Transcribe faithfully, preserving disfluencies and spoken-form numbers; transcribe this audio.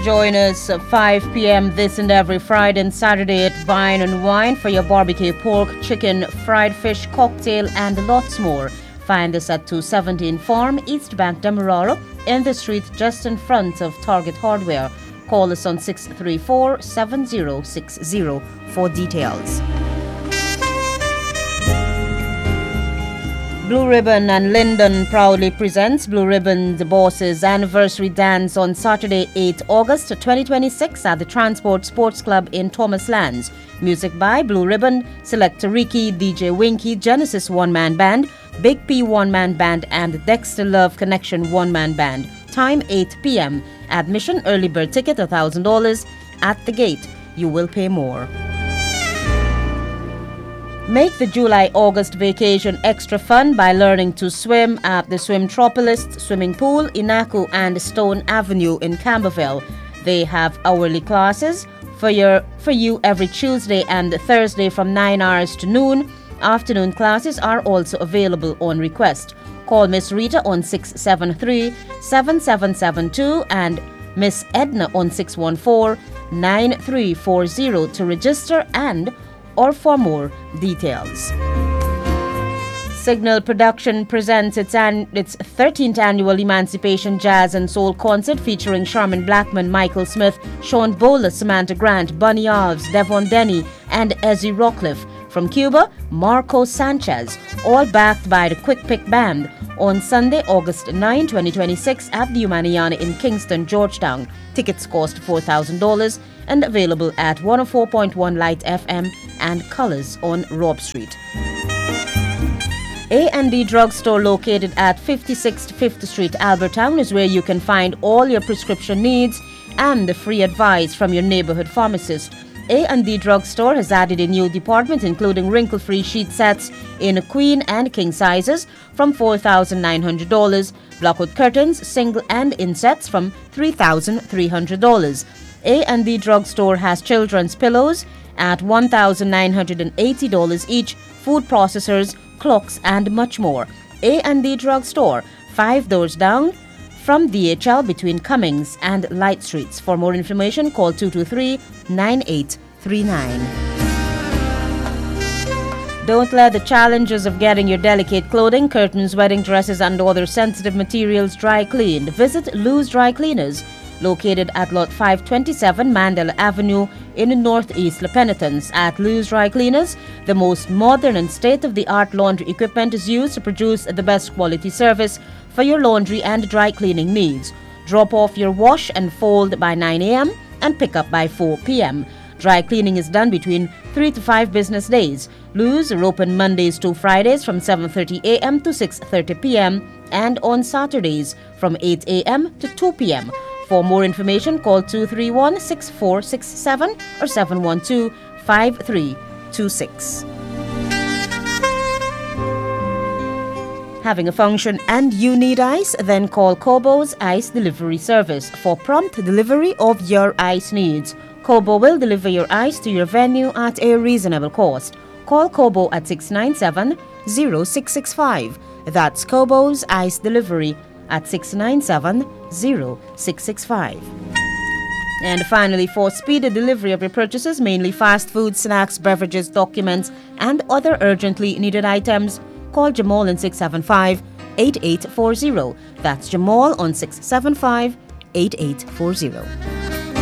Join us at five p.m. this and every Friday and Saturday at Vine and Wine for your barbecue pork, chicken, fried fish, cocktail, and lots more. Find us at two seventeen Farm, East Bank, Demerara, in the street just in front of Target Hardware. Call us on six three four, seven zero six zero for details. Blue Ribbon and Linden proudly presents Blue Ribbon The Boss's anniversary dance on Saturday, eighth August twenty twenty-six at the Transport Sports Club in Thomas Lands. Music by Blue Ribbon, Selector Ricky, D J Winky, Genesis One Man Band, Big P One Man Band, and Dexter Love Connection One Man Band. Time eight p.m. Admission early bird ticket one thousand dollars. At the gate, you will pay more. Make the July-August vacation extra fun by learning to swim at the Swimtropolis Swimming Pool, Inaku, and Stone Avenue in Camberville. They have hourly classes for your for you every Tuesday and Thursday from nine hours to noon. Afternoon classes are also available on request. Call Miss Rita on six seven three, seven seven seven two and Miss Edna on six one four, nine three four zero to register and or for more details. Signal Production presents its, an, its thirteenth annual Emancipation Jazz and Soul Concert featuring Sharman Blackman, Michael Smith, Sean Bowler, Samantha Grant, Bunny Alves, Devon Denny, and Ezzy Rockcliffe. From Cuba, Marco Sanchez, all backed by the Quick Pick Band, on Sunday, August ninth, twenty twenty-six at the Humaniana in Kingston, Georgetown. Tickets cost four thousand dollars and available at one oh four point one Light F M and Colors on Robb Street. A and D Drugstore, located at fifty-sixth fifth Street, Albertown, is where you can find all your prescription needs and the free advice from your neighborhood pharmacist. A and D Drugstore has added a new department including wrinkle-free sheet sets in queen and king sizes from four thousand nine hundred dollars, blockwood curtains, single and insets from three thousand three hundred dollars. A and D Drugstore has children's pillows at one thousand nine hundred eighty dollars each, food processors, clocks, and much more. A and D Drugstore, five doors down from D H L between Cummings and Light Streets. For more information, call two two three, nine eight three nine. Don't let the challenges of getting your delicate clothing, curtains, wedding dresses, and other sensitive materials dry cleaned. Visit Lou's Dry Cleaners, located at Lot five twenty-seven Mandela Avenue in Northeast La Penitence. At Lou's Dry Cleaners, the most modern and state-of-the-art laundry equipment is used to produce the best quality service for your laundry and dry cleaning needs. Drop off your wash and fold by nine a.m. and pick up by four p.m. Dry cleaning is done between three to five business days. Lou's are open Mondays to Fridays from seven thirty a.m. to six thirty p.m. and on Saturdays from eight a.m. to two p.m. For more information, call two three one, six four six seven or seven one two, five three two six. Having a function and you need ice? Then call Kobo's Ice Delivery Service for prompt delivery of your ice needs. Kobo will deliver your ice to your venue at a reasonable cost. Call Kobo at six nine seven, zero six six five. That's Kobo's Ice Delivery at six nine seven, zero six six five. And finally, for speedy delivery of your purchases, mainly fast food, snacks, beverages, documents, and other urgently needed items, call Jamal on six seven five, eight eight four zero. That's Jamal on six seven five, eight eight four zero.